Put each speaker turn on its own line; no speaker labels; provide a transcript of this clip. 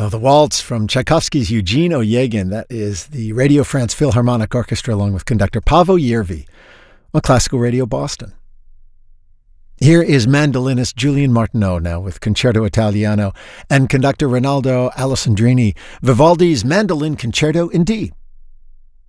Oh, the waltz from Tchaikovsky's Eugene Onegin. That is the Radio France Philharmonic Orchestra along with conductor Paavo Järvi on Classical Radio Boston. Here is mandolinist Julian Martineau now with Concerto Italiano and conductor Rinaldo Alessandrini, Vivaldi's Mandolin Concerto in D.